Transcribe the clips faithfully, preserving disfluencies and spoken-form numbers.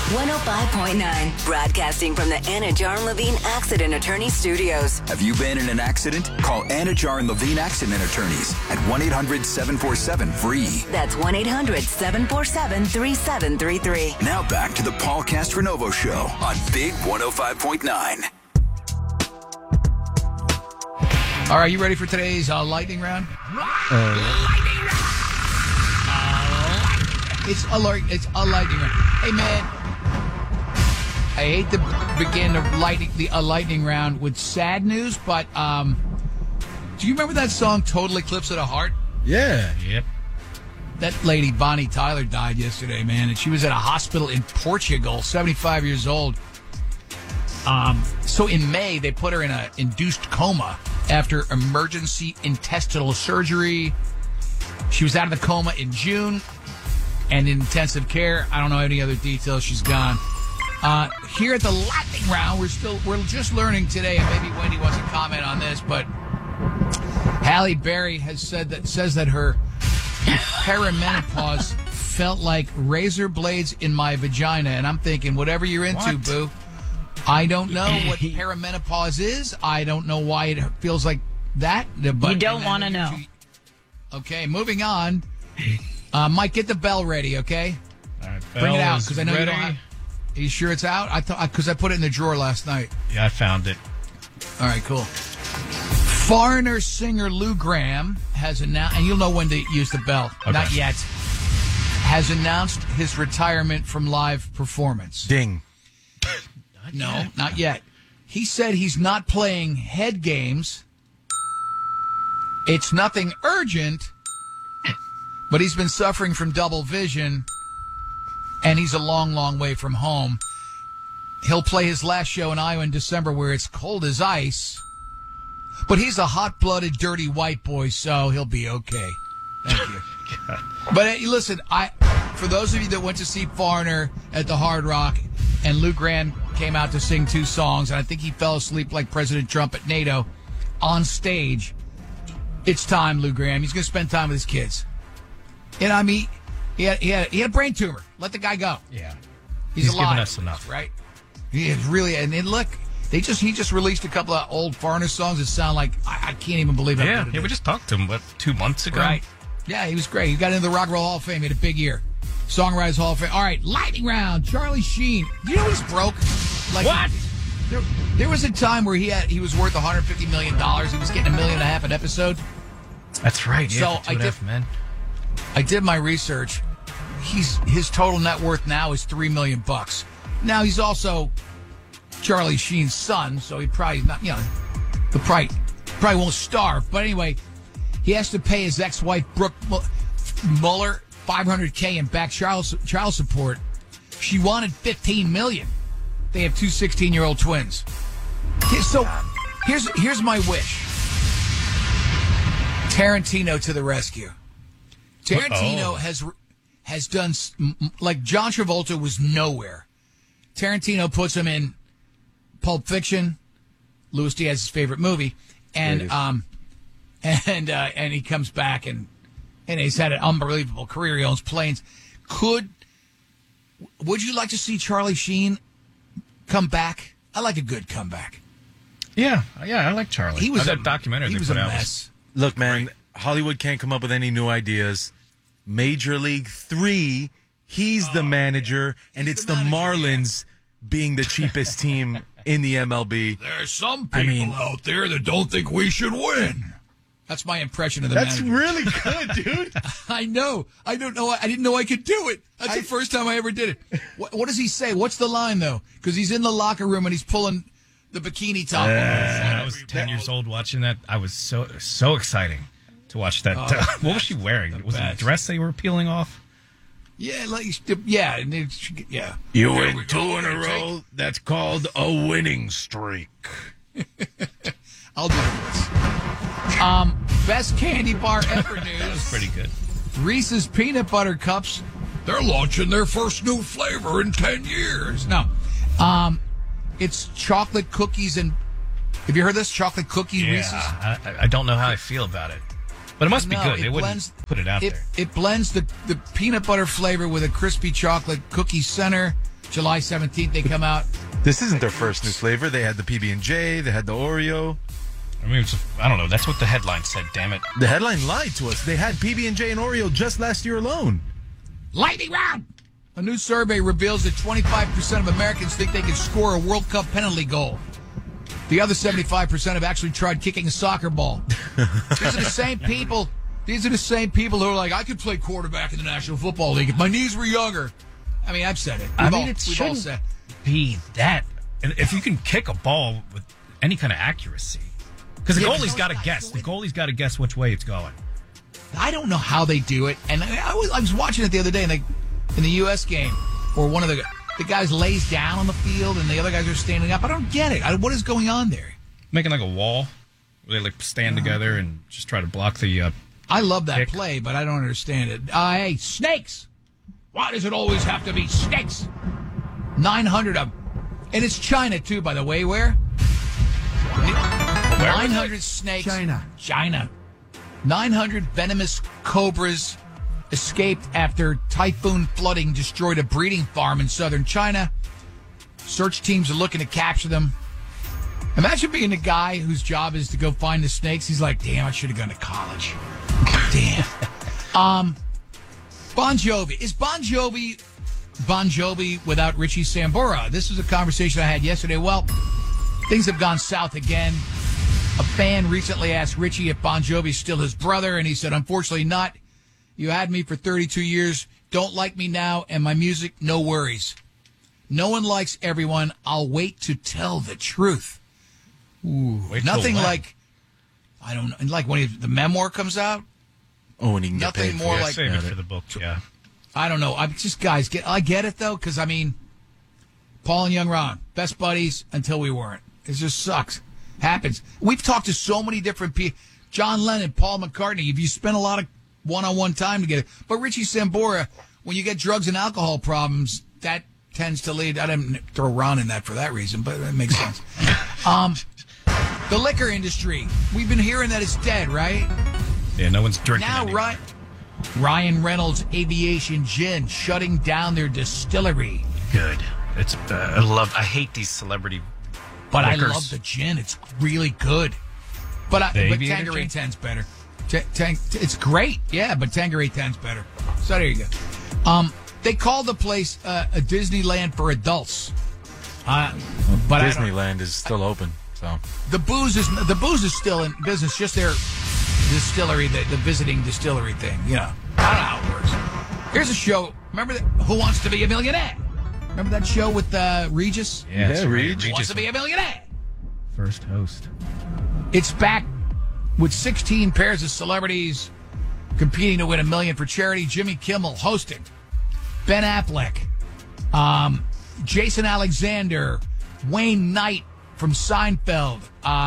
one oh five point nine, broadcasting from the Anna Jar and Levine Accident Attorney Studios. Have you been in an accident? Call Anna Jar and Levine Accident Attorneys at one eight hundred seven four seven free. That's one eight hundred seven four seven three seven three three. Now back to the Paul Castronovo Show on Big one oh five point nine. All right, you ready for today's uh, lightning round? Uh, lightning round! Uh, it's a light, it's a lightning round. Hey, man, I hate to begin the lightning, the a lightning round with sad news, but um, do you remember that song "Total Eclipse of the Heart"? Yeah. Yep. That lady, Bonnie Tyler, died yesterday, man, and she was at a hospital in Portugal, seventy-five years old. Um, so in May, they put her in an induced coma after emergency intestinal surgery. She was out of the coma in June and in intensive care. I don't know any other details. She's gone. Uh, here at the lightning round, we're still we're just learning today, and maybe Wendy wants to comment on this, but Halle Berry has said that says that her perimenopause felt like razor blades in my vagina, and I'm thinking, whatever you're into, What? boo. I don't know what perimenopause is. I don't know why it feels like that. But You don't want to know. Okay, moving on. Uh, Mike, get the bell ready, okay? All right, Bring it bell out, is because I know you ready. don't have... Are you sure it's out? I thought because I put it in the drawer last night. Yeah, I found it. All right, cool. Foreigner singer Lou Gramm has announced, and you'll know when to use the bell. Okay. Not yet. Has announced his retirement from live performance. Ding. No, not yet. He said he's not playing head games. It's nothing urgent, but he's been suffering from double vision, and he's a long, long way from home. He'll play his last show in Iowa in December where it's cold as ice, but he's a hot-blooded, dirty white boy, so he'll be okay. Thank you. But uh, listen, I for those of you that went to see Foreigner at the Hard Rock, and Lou Gramm came out to sing two songs, and I think he fell asleep like President Trump at NATO on stage. It's time, Lou Gramm. He's going to spend time with his kids. And I mean, he had, he had, he had a brain tumor. Let the guy go. Yeah. He's, He's alive, given us enough. right? He is really, and then look, they just he just released a couple of old Foreigner songs that sound like I, I can't even believe how Yeah, good it yeah, we is. just talked to him, what, two months ago? Right. Yeah, he was great. He got into the Rock and Roll Hall of Fame. He had a big year. Songwriters Hall of Fame. All right, lightning round. Charlie Sheen. Do you know he's broke? Like, What? There, there was a time where he had he was worth one hundred fifty million dollars. He was getting a million and a half an episode. That's right. Yeah, So for two I and a did- half men. I did my research. He's his total net worth now is three million bucks. Now he's also Charlie Sheen's son, so he probably not you know the probably probably won't starve. But anyway, he has to pay his ex-wife Brooke Mu- Muller five hundred K in back child child support. She wanted fifteen million. They have two sixteen-year-old twins. Here- So here's here's my wish. Tarantino to the rescue. Tarantino Oh. has has done s- m- m- like John Travolta was nowhere. Tarantino puts him in Pulp Fiction, Louis Diaz's favorite movie, and um, and uh, and he comes back and and he's had an unbelievable career. He owns planes. Could would you like to see Charlie Sheen come back? I like a good comeback. Yeah, yeah, I like Charlie. He was Oh, that a documentary He they was put a out mess. Look, man, Hollywood can't come up with any new ideas. Major League Three, he's the manager, and He's it's the the, manager, Marlins being the cheapest team in the M L B. There's some people I mean- out there that don't think we should win. That's my impression of the That's manager. really good, dude. I know. I don't know. I didn't know I could do it. That's I- the first time I ever did it. What, what does he say? What's the line though? Because he's in the locker room and he's pulling the bikini top. When off. I was ten years old watching that, I was so so exciting to watch that. Oh, uh, the what was best. she wearing? The Was it a best. dress they were peeling off? Yeah, like yeah, and it's- yeah. You There win we two go. in a row. That's called a winning streak. I'll do this. Um, best candy bar ever news. That was pretty good. Reese's Peanut Butter Cups. They're launching their first new flavor in ten years. No, um, it's chocolate cookies and. Have you heard this? Chocolate cookie Yeah, Reese's. I, I don't know how I feel about it, but it must be No, good. it They wouldn't blends- put it out It, there. it blends the, the peanut butter flavor with a crispy chocolate cookie center. July seventeenth, they come out. This isn't their first new flavor. They had the P B and J. They had the Oreo. I mean, it's, I don't know. That's what the headline said, damn it. The headline lied to us. They had P B and J and Oreo just last year alone. Lightning round! A new survey reveals that twenty-five percent of Americans think they can score a World Cup penalty goal. The other seventy-five percent have actually tried kicking a soccer ball. These are the same people. These are the same people who are like, I could play quarterback in the National Football League if my knees were younger. I mean, I've said it. We've I mean, all, it we've all shouldn't said. be that. And if you can kick a ball with any kind of accuracy. Because the Yeah, goalie's but got to those guess. guys The go goalie's got to guess which way it's going. I don't know how they do it. And I, I, was, I was watching it the other day in the, in the U S game where one of the the guys lays down on the field and the other guys are standing up. I don't get it. I, what is going on there? Making like a wall where they like stand Uh-huh. together and just try to block the. Uh, I love that Kick. play, but I don't understand it. Uh, hey, snakes! Why does it always have to be snakes? nine hundred of them. And it's China, too, by the way. Where? nine hundred snakes. China. China. nine hundred venomous cobras escaped after typhoon flooding destroyed a breeding farm in southern China. Search teams are looking to capture them. Imagine being the guy whose job is to go find the snakes. He's like, damn, I should have gone to college. Damn. Um, Bon Jovi. Is Bon Jovi Bon Jovi without Richie Sambora? This is a conversation I had yesterday. Well, things have gone south again. A fan recently asked Richie if Bon Jovi's still his brother, and he said, unfortunately not. You had me for thirty-two years. Don't like me now, and my music, no worries. No one likes everyone. I'll wait to tell the truth. Ooh, Wait till nothing when? like, I don't know, like when he, the memoir comes out. Oh, and he can get Nothing paid more for it. like- save it Got for it. the book, yeah. I don't know. I'm just guys. Get I get it though, because I mean, Paul and Young Ron, best buddies until we weren't. It just sucks. Happens. We've talked to so many different people. John Lennon, Paul McCartney. If you spend a lot of one-on-one time together, but Richie Sambora, when you get drugs and alcohol problems, that tends to lead. I didn't throw Ron in that for that reason, but it makes sense. Um, the liquor industry. We've been hearing that it's dead, right? Yeah, no one's drinking Now, anymore. Ryan, Ryan Reynolds Aviation Gin shutting down their distillery. Good. It's. Uh, I love. I hate these celebrity. But liquors. I love the gin. It's really good. But I, The but Aviator Tanqueray gin? ten's better. Ta- Tang- it's great, yeah, but Tanqueray ten's better. So there you go. Um, they call the place uh, a Disneyland for adults. Uh, but I don't- Disneyland is still open, so. the booze is the booze is still in business. Just their distillery, the, the visiting distillery thing. You know, I don't know how it works. Here's a show. Remember that? Who Wants to Be a Millionaire? Remember that show with uh, Regis? Yeah, it's Yeah, great. Reed. Who Wants Regis to Be a Millionaire? first host. It's back with sixteen pairs of celebrities competing to win a million for charity. Jimmy Kimmel hosting. Ben Affleck, um, Jason Alexander, Wayne Knight from Seinfeld,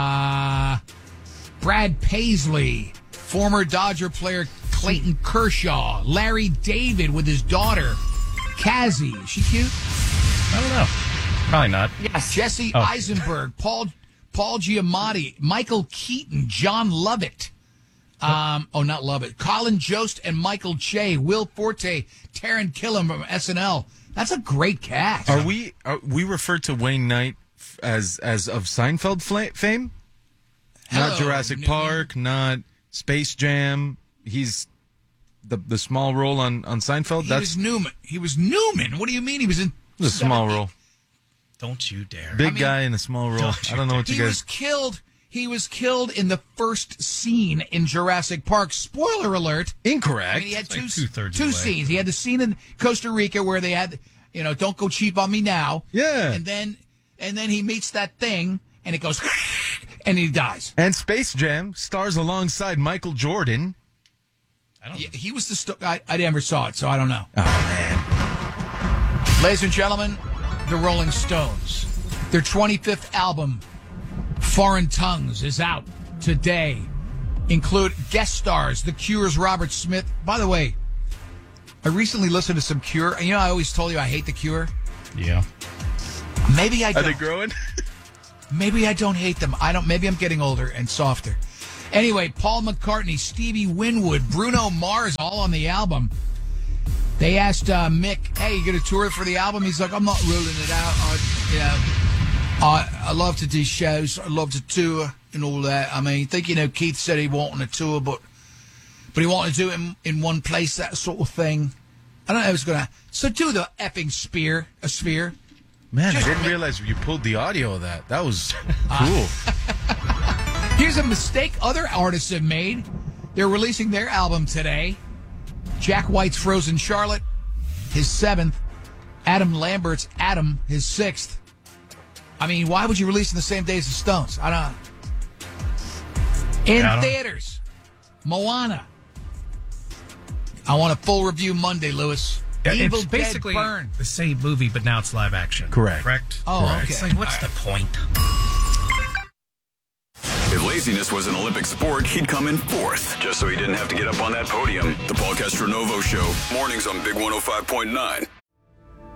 uh, Brad Paisley, former Dodger player Clayton Kershaw, Larry David with his daughter, Cassie. Is she cute? I don't know. Probably not. Yes. Jesse Oh. Eisenberg, Paul Paul Giamatti, Michael Keaton, John Lovett. Um, oh, not Lovett. Colin Jost and Michael Che, Will Forte, Taron Killam from S N L. That's a great cast. Are we are we refer to Wayne Knight f- as as of Seinfeld fla- fame? Hello, Not Jurassic Newman. Park, not Space Jam. He's the the small role on on Seinfeld. He That's was Newman. He was Newman. What do you mean? He was in a small role. Don't you dare. Big I mean, guy in a small role. don't you I don't know what you He guys. was killed. He was killed in the first scene in Jurassic Park. Spoiler alert. Incorrect. I mean, he had like two, two-thirds two of the way. scenes. He had the scene in Costa Rica where they had, you know, don't go cheap on me now. Yeah. And then, and then he meets that thing, and it goes, and he dies. And Space Jam stars alongside Michael Jordan. I don't Yeah, he was the. St- I, I never saw it, so I don't know. Oh man. Ladies and gentlemen, the Rolling Stones. Their twenty-fifth album, Foreign Tongues, is out today. Include guest stars, The Cure's Robert Smith. By the way, I recently listened to some Cure. You know, I always told you I hate The Cure. Yeah. Maybe I Are don't. they growing? Maybe I don't hate them. I don't. Maybe I'm getting older and softer. Anyway, Paul McCartney, Stevie Winwood, Bruno Mars, all on the album. They asked uh, Mick, "Hey, you going to tour for the album?" He's like, "I'm not ruling it out. I, you know, I I love to do shows. I love to tour and all that. I mean, I think you know, Keith said he wanted to tour, but but he wanted to do it in, in one place, that sort of thing. I don't know if it's going to. So do the effing spear, a sphere." Man, Just I didn't make- realize you pulled the audio of that. That was cool. Here's a mistake other artists have made. They're releasing their album today. Jack White's Frozen Charlotte, his seventh. Adam Lambert's Adam, his sixth. I mean, why would you release in the same day as the Stones? I don't know. In Yeah, I don't- theaters, Moana. I want a full review Monday, Lewis. Yeah, Evil it's Dead basically Burn. the same movie, but now it's live action. Correct. Correct? Oh, Correct. okay. It's like, what's the point? If laziness was an Olympic sport, he'd come in fourth, just so he didn't have to get up on that podium. The Paul Castronovo Show, mornings on Big one oh five point nine.